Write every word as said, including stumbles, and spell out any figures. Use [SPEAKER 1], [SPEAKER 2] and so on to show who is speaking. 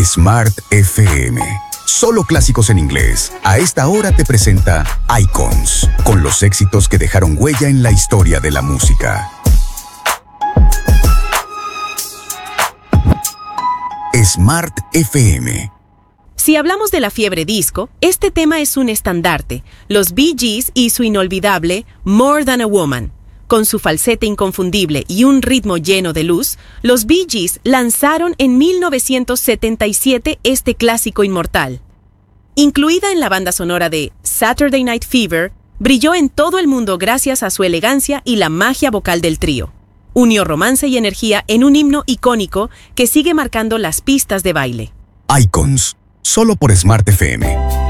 [SPEAKER 1] Smart F M. Solo clásicos en inglés. A esta hora te presenta Icons, con los éxitos que dejaron huella en la historia de la música. Smart F M.
[SPEAKER 2] Si hablamos de la fiebre disco, este tema es un estandarte, los Bee Gees y su inolvidable More Than a Woman. Con su falsete inconfundible y un ritmo lleno de luz, los Bee Gees lanzaron en mil novecientos setenta y siete este clásico inmortal. Incluida en la banda sonora de Saturday Night Fever, brilló en todo el mundo gracias a su elegancia y la magia vocal del trío. Unió romance y energía en un himno icónico que sigue marcando las pistas de baile.
[SPEAKER 1] Icons, solo por Smart F M.